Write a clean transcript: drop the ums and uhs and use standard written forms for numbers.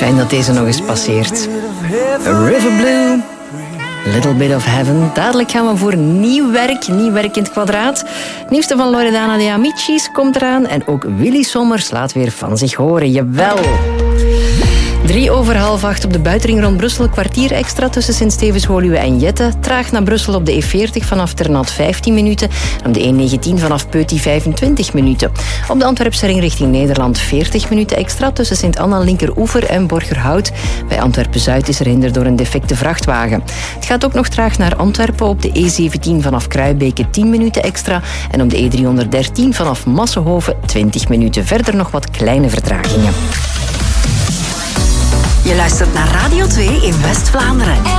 Fijn dat deze nog eens passeert. River Blue, Little Bit of Heaven. Dadelijk gaan we voor nieuw werk in het kwadraat. Het nieuwste van Loredana de Amicis komt eraan. En ook Willy Sommers laat weer van zich horen. Jawel. 7:03 op de buitenring rond Brussel. Kwartier extra tussen Sint-Stevens, Woluwe en Jette. Traag naar Brussel op de E40 vanaf Ternat 15 minuten. En op de E19 vanaf Peuty 25 minuten. Op de Antwerpse ring richting Nederland 40 minuten extra tussen Sint-Anna, Linkeroever en Borgerhout. Bij Antwerpen-Zuid is er hinder door een defecte vrachtwagen. Het gaat ook nog traag naar Antwerpen op de E17 vanaf Kruibeke 10 minuten extra. En op de E313 vanaf Massenhoven 20 minuten. Verder nog wat kleine vertragingen. Je luistert naar Radio 2 in West-Vlaanderen.